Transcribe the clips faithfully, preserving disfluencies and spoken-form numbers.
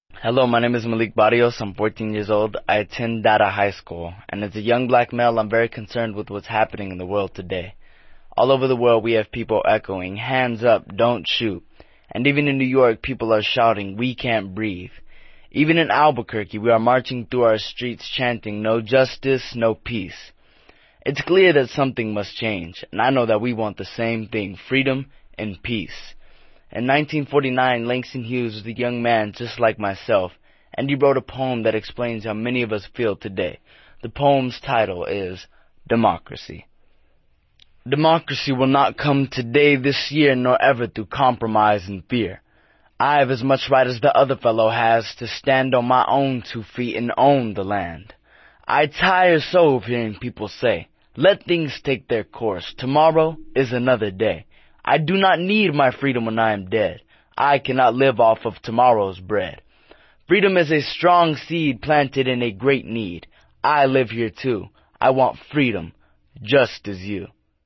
Hello, my name is Malik Barrios. I'm fourteen years old. I attend Data High School, and as a young black male, I'm very concerned with what's happening in the world today. All over the world, we have people echoing, "Hands up, don't shoot." And even in New York, people are shouting, "We can't breathe." Even in Albuquerque, we are marching through our streets chanting, "No justice, no peace." It's clear that something must change, and I know that we want the same thing, freedom and peace. In nineteen forty-nine, Langston Hughes was a young man just like myself, and he wrote a poem that explains how many of us feel today. The poem's title is Democracy. Democracy will not come today, this year, nor ever through compromise and fear. I have as much right as the other fellow has to stand on my own two feet and own the land. I tire so of hearing people say, "Let things take their course. Tomorrow is another day." I do not need my freedom when I am dead. I cannot live off of tomorrow's bread. Freedom is a strong seed planted in a great need. I live here too. I want freedom, just as you.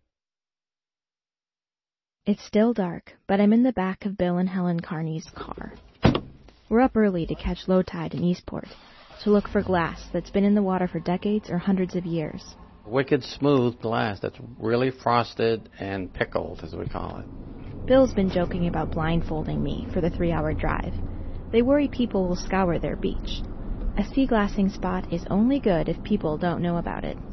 It's still dark, but I'm in the back of Bill and Helen Carney's car. We're up early to catch low tide in Eastport, to look for glass that's been in the water for decades or hundreds of years. Wicked smooth glass that's really frosted and pickled, as we call it. Bill's been joking about blindfolding me for the three-hour drive. They worry people will scour their beach. A sea glassing spot is only good if people don't know about it.